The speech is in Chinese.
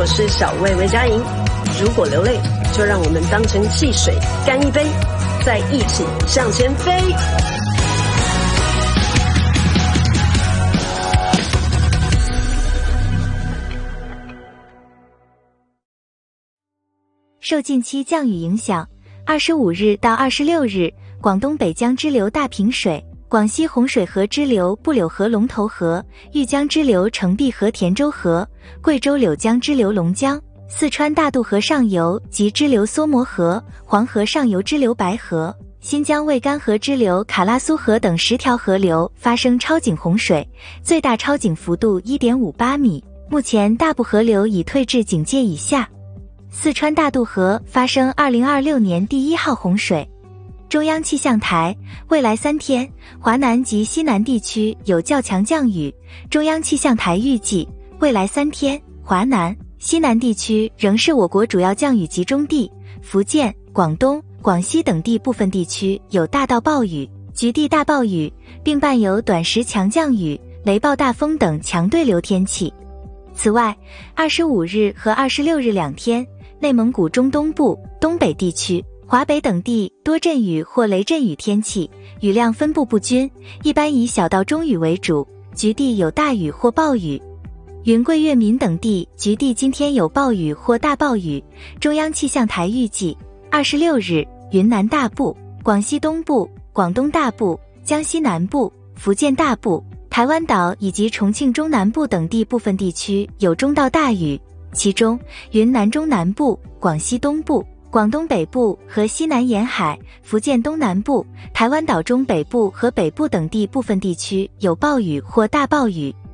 我是小魏魏佳莹。如果流泪，就让我们当成汽水干一杯，再一起向前飞。 受近期降雨影响，25日到26日，广东北江支流大平水，广西洪水河支流布柳河龙头河，豫江支流澄碧河田州河，贵州柳江支流龙江，四川大渡河上游及支流梭摩河，黄河上游支流白河，新疆渭干河支流卡拉苏河等10条河流发生超警洪水，最大超警幅度 1.58 米，目前大部河流已退至警戒以下。四川大渡河发生2026年第1号洪水。中央气象台，未来3天，华南及西南地区有较强降雨。中央气象台预计，未来3天，华南、西南地区仍是我国主要降雨集中地，福建、广东、广西等地部分地区有大到暴雨、局地大暴雨，并伴有短时强降雨、雷暴大风等强对流天气。此外，25日和26日2天，内蒙古中东部、东北地区、华北等地多阵雨或雷阵雨天气，雨量分布不均，一般以小到中雨为主，局地有大雨或暴雨。云贵粤闽等地局地今天有暴雨或大暴雨。中央气象台预计，26日，云南大部、广西东部、广东大部、江西南部、福建大部、台湾岛以及重庆中南部等地部分地区有中到大雨，其中云南中南部、广西东部、广东北部和西南沿海、福建东南部、台湾岛中北部和北部等地部分地区有暴雨或大暴雨。